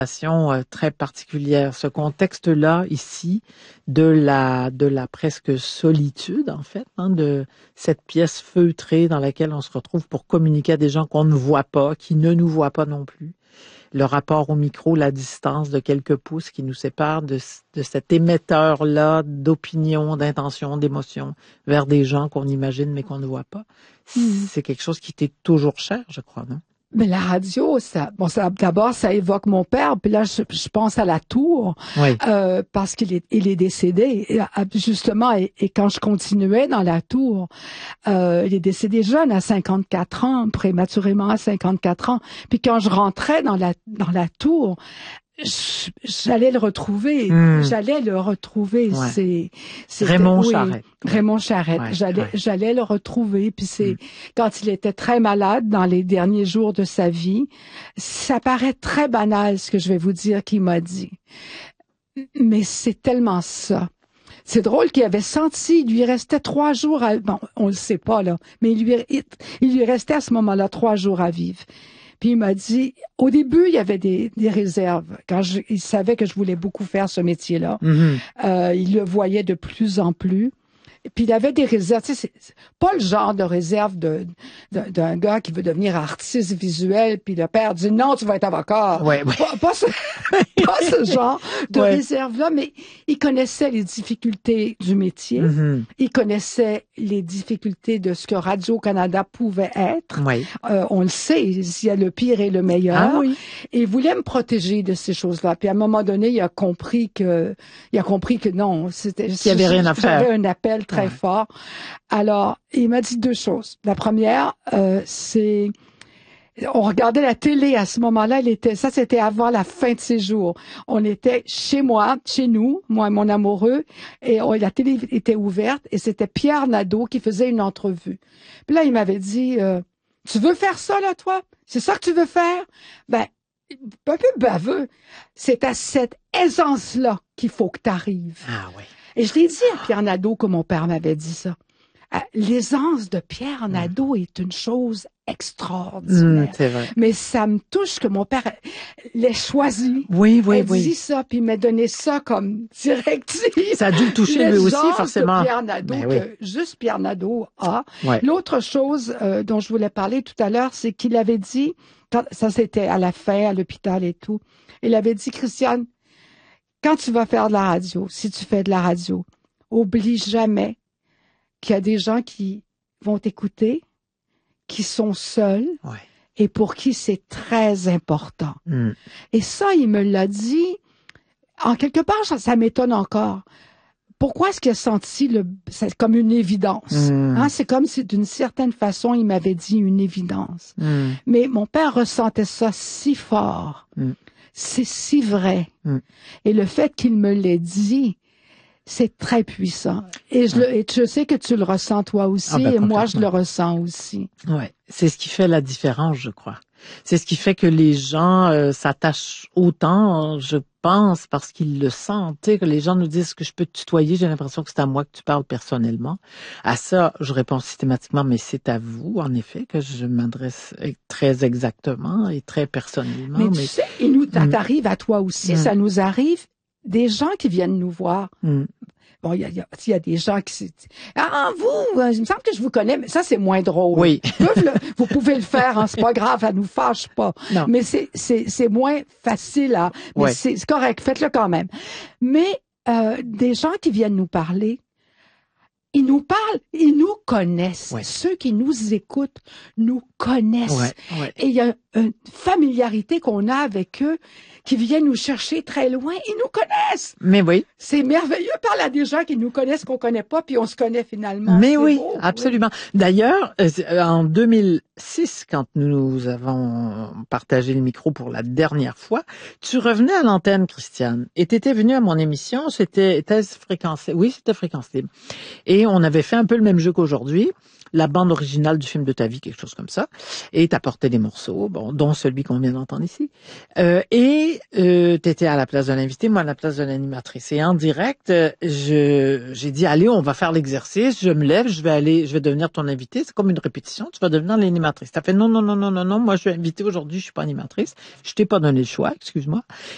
Très particulière. Ce contexte-là, ici, de la presque solitude, en fait, de cette pièce feutrée dans laquelle on se retrouve pour communiquer à des gens qu'on ne voit pas, qui ne nous voient pas non plus. Le rapport au micro, la distance de quelques pouces qui nous sépare de cet émetteur-là d'opinion, d'intention, d'émotion vers des gens qu'on imagine mais qu'on ne voit pas. C'est quelque chose qui t'est toujours cher, je crois, non? Mais la radio, d'abord, ça évoque mon père, puis là, je pense à la tour, oui. Parce qu'il est décédé, justement, et quand je continuais dans la tour, il est décédé jeune, à 54 ans, prématurément à 54 ans, puis quand je rentrais dans la tour, j'allais le retrouver. Ouais. C'est Raymond Charette. Raymond Charette. Ouais, j'allais le retrouver. Puis quand il était très malade dans les derniers jours de sa vie, ça paraît très banal ce que je vais vous dire qu'il m'a dit. Mais c'est tellement ça. C'est drôle qu'il avait senti, il lui restait 3 jours bon, on le sait pas, là, mais il lui restait à ce moment-là 3 jours à vivre. Puis il m'a dit, au début, il y avait des réserves. Il savait que je voulais beaucoup faire ce métier-là. Il le voyait de plus en plus. Et puis il avait des réserves. Tu sais, c'est pas le genre de réserve d'un gars qui veut devenir artiste visuel. Puis le père dit non, tu vas être avocat. Ouais. Pas ce genre de réserve-là. Mais il connaissait les difficultés du métier. Il connaissait les difficultés de ce que Radio-Canada pouvait être. On le sait, il y a le pire et le meilleur. Et il voulait me protéger de ces choses-là. Puis à un moment donné, il a compris que non, c'était. Il y avait rien à faire. J'avais un appel très fort. Alors, il m'a dit 2 choses. La première, c'est... On regardait la télé à ce moment-là. C'était avant la fin de ses jours. On était chez nous, moi et mon amoureux, et la télé était ouverte, et c'était Pierre Nadeau qui faisait une entrevue. Puis là, il m'avait dit, tu veux faire ça, là, toi? C'est ça que tu veux faire? Ben, un peu baveux. C'est à cette aisance-là qu'il faut que tu arrives. Ah oui. Et je l'ai dit à Pierre Nadeau que mon père m'avait dit ça. L'aisance de Pierre Nadeau est une chose extraordinaire. C'est vrai. Mais ça me touche que mon père l'ait choisi. Oui. dit ça, puis il m'a donné ça comme directive. Ça a dû le toucher lui aussi, forcément. De Pierre Nadeau, que juste Pierre Nadeau a. L'autre chose dont je voulais parler tout à l'heure, c'est qu'il avait dit, ça c'était à la fin, à l'hôpital et tout, il avait dit, Christiane, quand tu vas faire de la radio, si tu fais de la radio, oublie jamais qu'il y a des gens qui vont t'écouter, qui sont seuls et pour qui c'est très important. Et ça, il me l'a dit, en quelque part, ça m'étonne encore. Pourquoi est-ce qu'il a senti c'est comme une évidence? C'est comme si d'une certaine façon, il m'avait dit une évidence. Mais mon père ressentait ça si fort. C'est si vrai. Et le fait qu'il me l'ait dit, c'est très puissant. Et je sais que tu le ressens toi aussi, et moi je le ressens aussi. Ouais, c'est ce qui fait la différence, je crois. C'est ce qui fait que les gens s'attachent autant, je pense, parce qu'ils le sentent. Tu sais, que les gens nous disent que je peux te tutoyer, j'ai l'impression que c'est à moi que tu parles personnellement. À ça, je réponds systématiquement, mais c'est à vous, en effet, que je m'adresse très exactement et très personnellement. Mais tu sais, t'arrive à toi aussi, ça nous arrive, des gens qui viennent nous voir. Bon, il y a des gens qui... vous, il me semble que je vous connais, mais ça, c'est moins drôle. Oui. Vous pouvez le faire, c'est pas grave, ça nous fâche pas. Non. Mais c'est moins facile mais c'est correct, faites-le quand même. Mais des gens qui viennent nous parler, ils nous parlent, ils nous connaissent. Ceux qui nous écoutent nous connaissent. Et il y a une familiarité qu'on a avec eux qui viennent nous chercher très loin. Ils nous connaissent. Mais oui. C'est merveilleux parler à des gens qui nous connaissent, qu'on connaît pas, puis on se connaît finalement. Mais oui, beau, absolument. D'ailleurs, en 2006, quand nous avons partagé le micro pour la dernière fois, tu revenais à l'antenne, Christiane, et tu étais venue à mon émission, c'était Fréquence Libre. Oui, c'était Fréquence Libre. Et on avait fait un peu le même jeu qu'aujourd'hui. La bande originale du film de ta vie, quelque chose comme ça, et t'apportais des morceaux, dont celui qu'on vient d'entendre ici. T'étais à la place de l'invité, moi à la place de l'animatrice. Et en direct, j'ai dit, allez, on va faire l'exercice, je me lève, je vais devenir ton invité, c'est comme une répétition, tu vas devenir l'animatrice. T'as fait non, moi je suis invitée aujourd'hui, je suis pas animatrice, je t'ai pas donné le choix, excuse-moi.